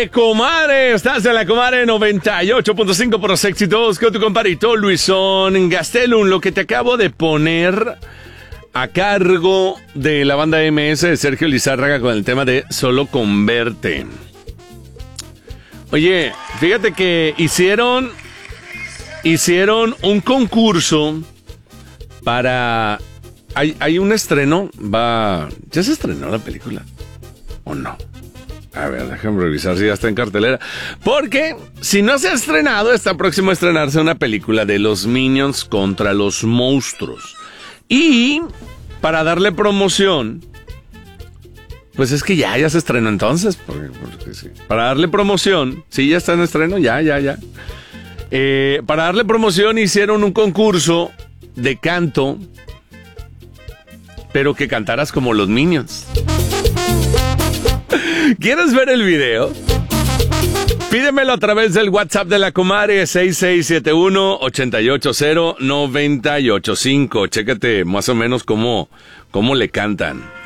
comadre. Estás en la comadre 98.5 por los éxitos con tu compadrito Luisón Gastelum. Lo que te acabo de poner a cargo de la banda MS de Sergio Lizárraga con el tema de Solo con Verte. Oye, fíjate que hicieron un concurso para... Hay un estreno, ¿ya se estrenó la película? ¿O no? A ver, déjame revisar si ya está en cartelera. Porque si no se ha estrenado, está próximo a estrenarse una película de los Minions contra los monstruos. Y para darle promoción, pues es que ya se estrenó entonces. Porque sí. Para darle promoción, sí, ya está en estreno, ya. Para darle promoción hicieron un concurso de canto, pero que cantaras como los Minions. ¿Quieres ver el video? Pídemelo a través del WhatsApp de la comadre 6671-880-985. Chécate más o menos cómo le cantan.